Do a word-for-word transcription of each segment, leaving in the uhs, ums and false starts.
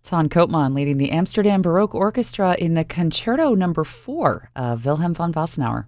Ton Koopman leading the Amsterdam Baroque Orchestra in the Concerto Number Four of Wilhelm von Wassenaar.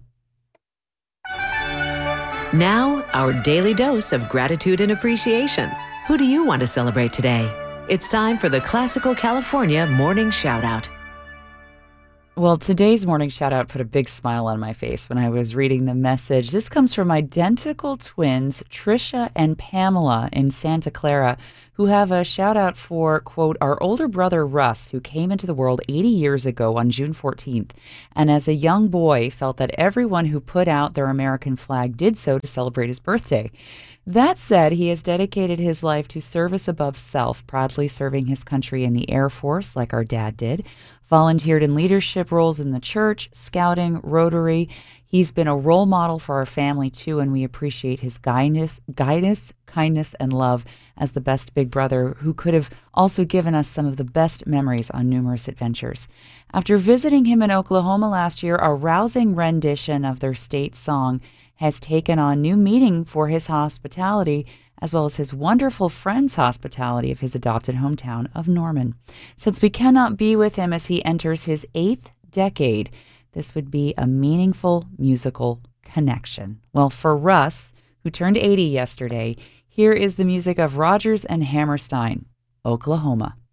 Now, our daily dose of gratitude and appreciation. Who do you want to celebrate today? It's time for the Classical California Morning Shoutout. Well, today's morning shout out put a big smile on my face when I was reading the message. This comes from identical twins, Trisha and Pamela in Santa Clara, who have a shout out for, quote, our older brother Russ, who came into the world eighty years ago on June fourteenth, and as a young boy felt that everyone who put out their American flag did so to celebrate his birthday. That said, he has dedicated his life to service above self, proudly serving his country in the Air Force like our dad did, volunteered in leadership roles in the church, scouting, Rotary. He's been a role model for our family, too, and we appreciate his guidance, guidance, kindness, and love as the best big brother who could have also given us some of the best memories on numerous adventures. After visiting him in Oklahoma last year, a rousing rendition of their state song has taken on new meaning for his hospitality, as well as his wonderful friend's hospitality of his adopted hometown of Norman. Since we cannot be with him as he enters his eighth decade, this would be a meaningful musical connection. Well, for Russ, who turned eighty yesterday, here is the music of Rodgers and Hammerstein, Oklahoma.